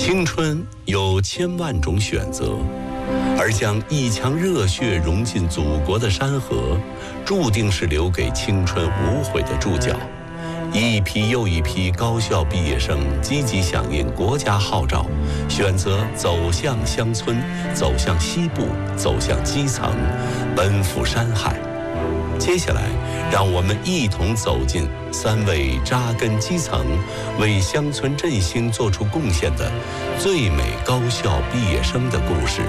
青春有千万种选择，而将一腔热血融进祖国的山河，注定是留给青春无悔的注脚。一批又一批高校毕业生积极响应国家号召，选择走向乡村，走向西部，走向基层，奔赴山海。接下来，让我们一同走进3位扎根基层、为乡村振兴做出贡献的最美高校毕业生的故事。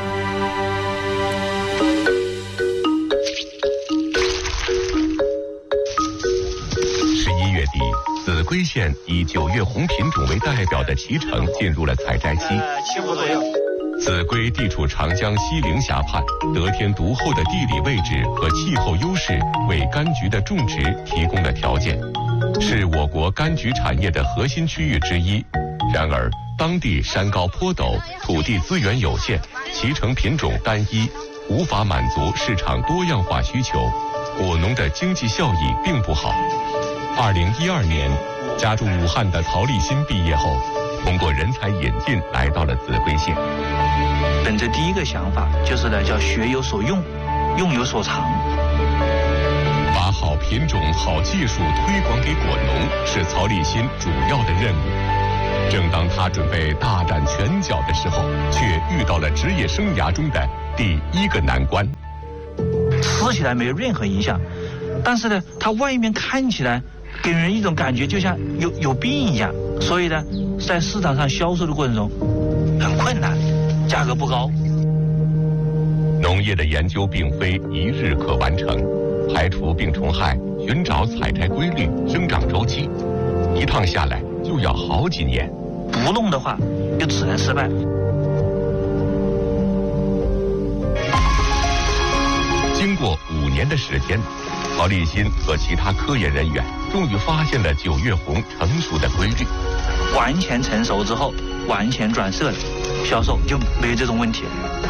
11月底，秭归县以9月红品种为代表的脐橙进入了采摘期。秭归地处长江西陵峡畔，得天独厚的地理位置和气候优势为柑橘的种植提供了条件，是我国柑橘产业的核心区域之一。然而，当地山高坡陡，土地资源有限，脐橙品种单一，无法满足市场多样化需求，果农的经济效益并不好。2012年，家住武汉的曹立新毕业后，通过人才引进来到了秭归县。 本着第一个想法就是呢，叫学有所用，用有所长。 把好品种、好技术推广给果农是曹立新主要的任务。正当他准备大展拳脚的时候，却遇到了职业生涯中的第一个难关。 吃起来没有任何影响，但是呢，它外面看起来给人一种感觉就像有病一样，所以呢，在市场上销售的过程中很困难，价格不高。 农业的研究并非一日可完成，排除病虫害，寻找采摘规律、生长周期，一趟下来就要好几年。 不弄的话，就只能失败。 经过5年的时间，曹立新和其他科研人员终于发现了9月红成熟的规律。 完全成熟之后，完全转色了，销售就没有这种问题了。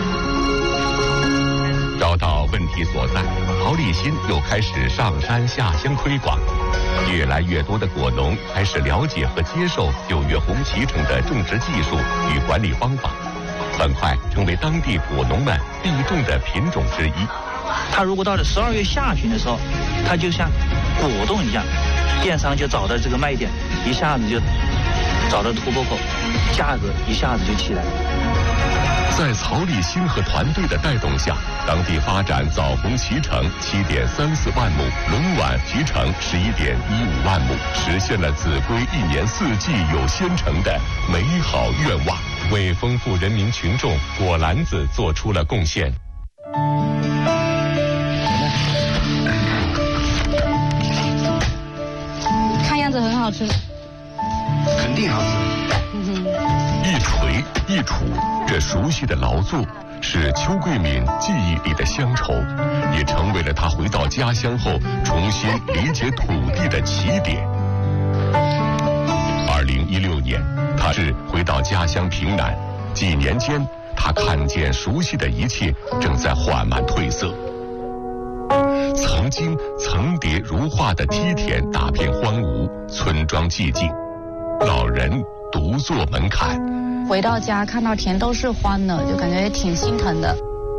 找到问题所在，曹立新又开始上山下乡推广。越来越多的果农开始了解和接受9月红脐橙的种植技术与管理方法，很快成为当地果农们必种的品种之一。 它如果到了12月下旬的时候，它就像果冻一样，电商就找到这个卖点，一下子就找到突破口，价格一下子就起来了。 在曹立新和团队的带动下，当地发展枣红脐橙7.34万亩，龙碗脐橙11.15万亩，实现了秭归1年4季有鲜橙的美好愿望，为丰富人民群众果篮子做出了贡献。 看样子很好吃， 肯定好吃。 一锤一杵，这熟悉的劳作是邱桂敏记忆里的乡愁，也成为了他回到家乡后重新理解土地的起点。2016年，他是回到家乡平南，几年间，他看见熟悉的一切正在缓慢褪色。曾经层叠如画的梯田大片荒芜，村庄寂静，老人独坐门槛。 回到家看到田都是荒的，就感觉也挺心疼的。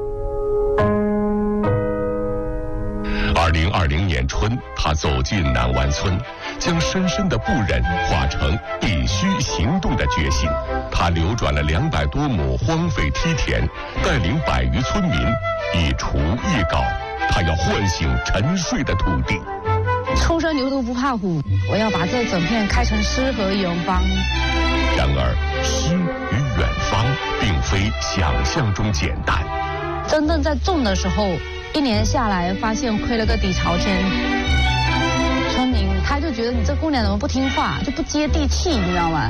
2020年春，他走进南湾村，将深深的不忍化成必须行动的决心。他流转了200多亩荒废梯田，带领100余村民一锄一镐，他要唤醒沉睡的土地。 初生牛犊不怕虎，我要把这整片开成诗和远方。 然而，诗与远方并非想象中简单。 真正在种的时候，1年下来发现亏了个底朝天。村民他就觉得你这姑娘怎么不听话，就不接地气，你知道吗？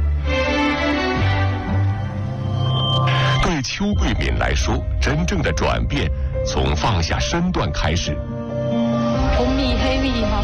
对邱桂敏来说，真正的转变从放下身段开始。 红米黑米哈。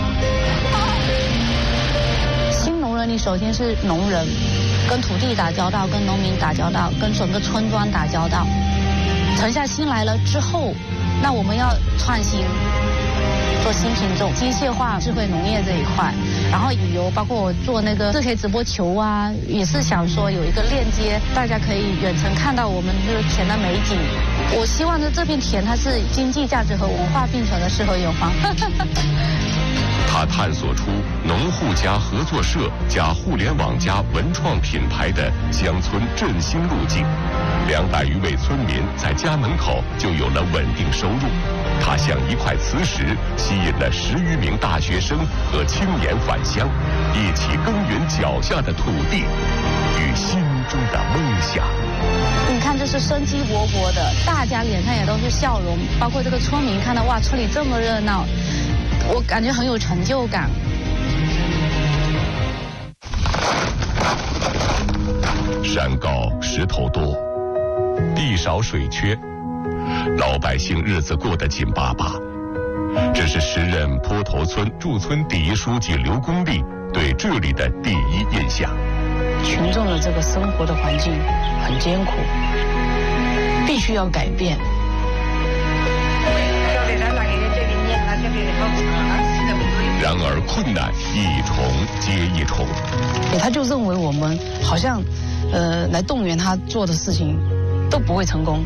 新农人，你首先是农人，跟土地打交道，跟农民打交道，跟整个村庄打交道。沉下心来了之后，那我们要创新，做新品种，机械化、智慧农业这一块， 然后旅游，包括我做那个4K 直播球啊，也是想说有一个链接，大家可以远程看到我们这个田的美景。我希望这片田它是经济价值和文化并存的适合园方。 他探索出农户加合作社加互联网加文创品牌的乡村振兴路径，200余位村民在家门口就有了稳定收入。他像一块磁石，吸引了10余名大学生和青年返乡，一起耕耘脚下的土地与心中的梦想。 你看，这是生机勃勃的，大家脸上也都是笑容，包括这个村民看到哇，村里这么热闹，我感觉很有成就感。 山高石头多，地少水缺，老百姓日子过得紧巴巴。这是时任坡头村驻村第1书记刘公立对这里的第一印象。 群众的这个生活的环境很艰苦，必须要改变。 然而困难一重接一重。 他就认为我们好像来动员他做的事情都不会成功。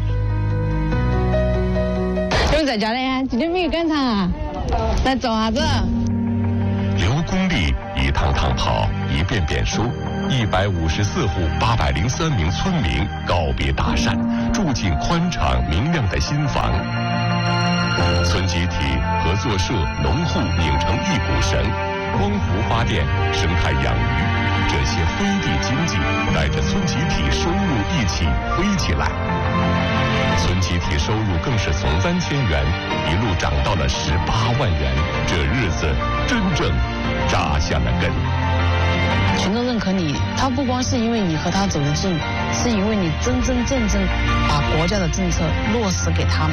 又在家里呀？今天没有赶场啊？来走啥子？ 刘公立一趟趟跑，一遍遍说，154户803名村民告别大山，住进宽敞明亮的新房。村集体、合作社、农户拧成一股绳，光伏发电、生态养鱼，这些飞地经济带着村集体收入一起飞起来。村集体收入更是从3000元一路涨到了18万元，这日子真正扎下了根。 群众认可你，他不光是因为你和他走得近，是因为你真真正正把国家的政策落实给他们。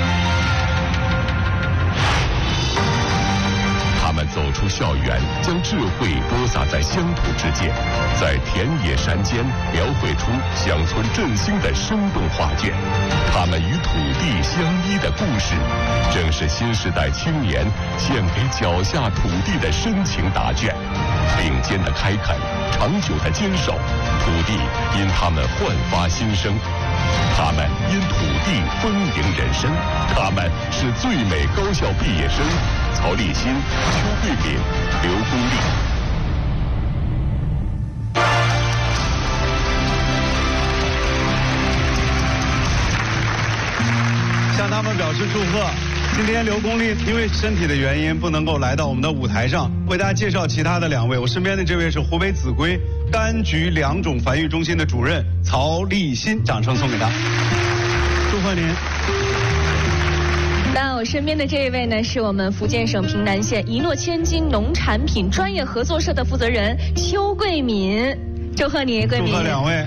他们走出校园，将智慧播撒在乡土之间，在田野山间描绘出乡村振兴的生动画卷。他们与土地相依的故事，正是新时代青年献给脚下土地的深情答卷。并肩的开垦，长久的坚守，土地因他们焕发新生，他们因土地丰盈人生，他们是最美高校毕业生曹立新、邱桂敏、刘公立。 向他们表示祝贺。今天刘公立因为身体的原因不能够来到我们的舞台上，为大家介绍其他的2位。我身边的这位是湖北秭归柑橘2种繁育中心的主任曹立新，掌声送给他。祝贺您。 那我身边的这一位呢，是我们福建省平南县一诺千金农产品专业合作社的负责人邱桂敏，祝贺你，桂敏。 祝贺2位。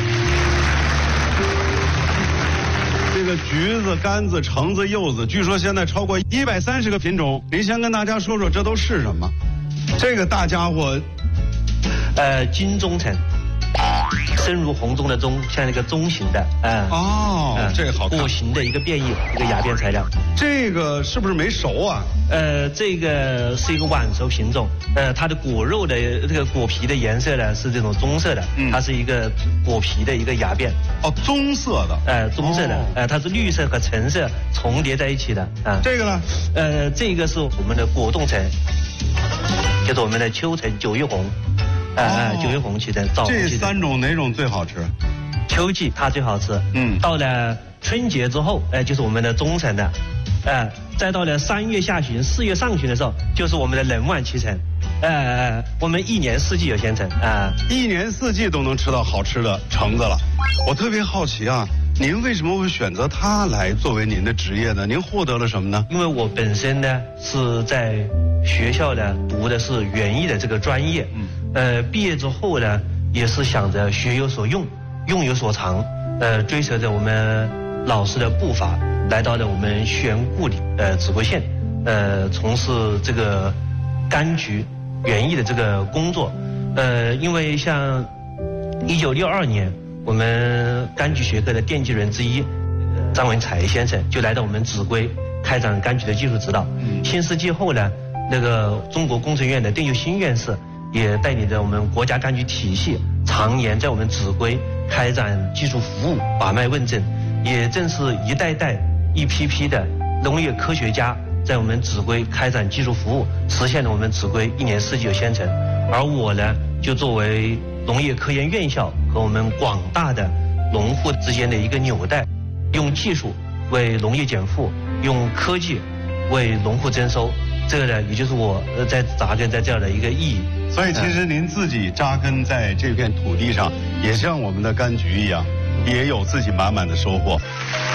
这个橘子、柑子、橙子、柚子，据说现在超过130个品种。您先跟大家说说这都是什么？这个大家伙， 金钟橙，深如红中的钟，像那个钟形的， 这个好看。 果形的一个变异，一个芽变材料。 这个是不是没熟啊？ 这个是一个晚熟品种，它的果肉的这个果皮的颜色呢是这种棕色的，它是一个果皮的一个芽变。 哦，棕色的。 棕色的，它是绿色和橙色重叠在一起的啊。 这个呢？ 这个是我们的果冻橙，就是我们的秋橙、9月红，9月红期的枣红期的。 这3种哪种最好吃？ 秋季它最好吃，到了春节之后，就是我们的中橙的，再到了3月下旬、4月上旬的时候，就是我们的冷晚期橙，我们1年4季有鲜橙啊 ，1年4季都能吃到好吃的橙子了。我特别好奇啊，您为什么会选择它来作为您的职业呢？您获得了什么呢？ 因为我本身呢是在学校呢读的是园艺的这个专业，毕业之后呢也是想着学有所用，用有所长，追随着我们老师的步伐，来到了我们玄固里秭归县，从事这个柑橘园艺的这个工作。因为像1962年，我们柑橘学科的奠基人之一张文才先生就来到我们秭归开展柑橘的技术指导。新世纪后呢， 那个中国工程院的邓又新院士也带领着我们国家柑橘体系，常年在我们秭归开展技术服务，把脉问诊。也正是一代代、一批批的农业科学家在我们秭归开展技术服务，实现了我们秭归1年4季有鲜橙。而我呢，就作为农业科研院校和我们广大的农户之间的一个纽带，用技术为农业减负，用科技为农户增收。这个呢，也就是我在扎根在这儿的一个意义。 所以其实您自己扎根在这片土地上，也像我们的柑橘一样，也有自己满满的收获。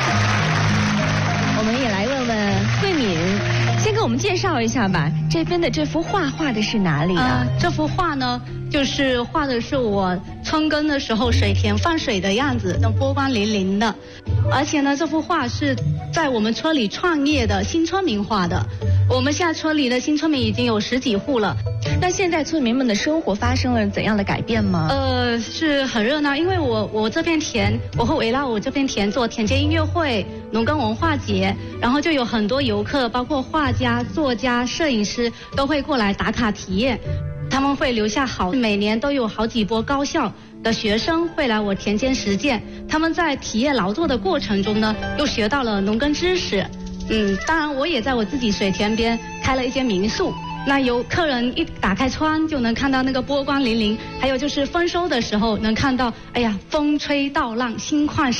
我们也来问问慧敏，先给我们介绍一下吧，这边的这幅画画的是哪里啊？ 这幅画呢，就是画的是我春耕的时候水田放水的样子，波光粼粼的。而且呢，这幅画是在我们村里创业的新村民画的。我们现在村里的新村民已经有10几户了。 那现在村民们的生活发生了怎样的改变吗？ 是很热闹，因为我这片田，我会围绕我这片田做田间音乐会、农耕文化节，然后就有很多游客，包括画家、作家、摄影师都会过来打卡体验。他们会留下每年都有好几波高校的学生会来我田间实践，他们在体验劳作的过程中呢，又学到了农耕知识。当然我也在我自己水田边开了一间民宿，那有客人一打开窗就能看到那个波光粼粼，还有就是丰收的时候能看到，哎呀，风吹稻浪心旷